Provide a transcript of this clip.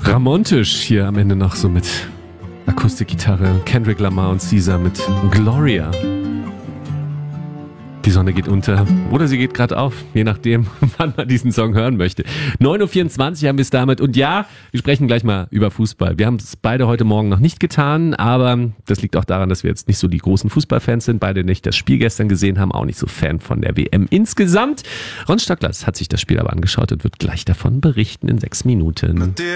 Ramontisch hier am Ende noch so mit Akustikgitarre, Kendrick Lamar und Caesar mit Gloria. Die Sonne geht unter oder sie geht gerade auf, je nachdem, wann man diesen Song hören möchte. 9.24 Uhr haben wir es damit. Und ja, wir sprechen gleich mal über Fußball. Wir haben es beide heute Morgen noch nicht getan, aber das liegt auch daran, dass wir jetzt nicht so die großen Fußballfans sind. Beide nicht das Spiel gestern gesehen haben, auch nicht so Fan von der WM insgesamt. Ron Stöckler hat sich das Spiel aber angeschaut und wird gleich davon berichten in 6 Minuten.